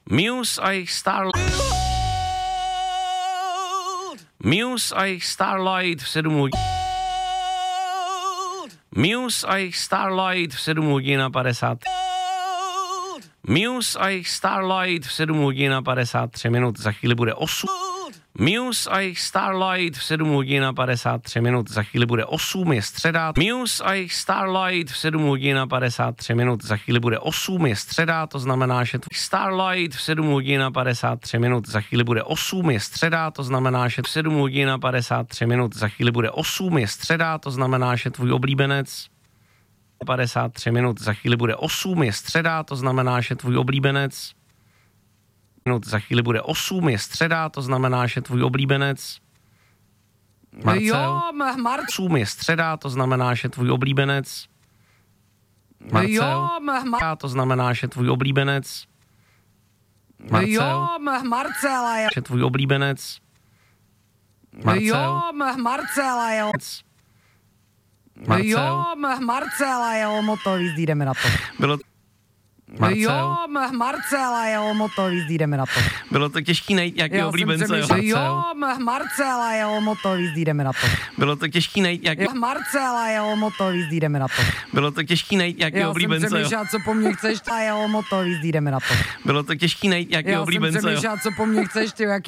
Muse a jejich Starlight v 7 hodin. Muse a jejich Starlight v 7 hodin a 50. Muse a jejich Starlight v 7 hodin a 53 minut. Za chvíli bude 8. Muse a jejich Starlight v 7 hodin a 53 minut. Za chvíli bude 8, je středa. Muse a jejich Starlight v 7 hodin a 53 minut. Za chvíli bude 8, je středa, to znamená, že tvůj Starlight v 7 hodin a 53 minut. Za chvíli bude 8, je středa, to znamená, že v 7 hodin a 53 minut. Za chvíli bude 8, je středa, to znamená, že tvůj oblíbenec 53 minut. Za chvíli bude 8, je středa, to znamená, že tvůj oblíbenec za chvíli bude 8, je středa, to znamená, že tvůj oblíbenec Marcel. 8 je středa, to znamená, že tvůj oblíbenec Marcel. To znamená, že tvůj oblíbenec Marcel. Že tvůj oblíbenec Marcel. Marcela je Lomotový, jdeme na to. Bylo Marcel. Marcela je Lomotový, jdeme na to. Bylo to těžký najít nějaký oblíbence. Marcela je Lomotový, jdeme na to. Bylo to těžký najít nějaký Marcela je Lomotový, jdeme na to. Bylo to těžký najít nějaký oblíbence. Já jsem přemýšlel, co po mně chceš, a je Lomotový, jdeme na to. Bylo to těžký najít nějaký oblíbence. Já jsem přemýšlel, co po mně chceš, ty, jaký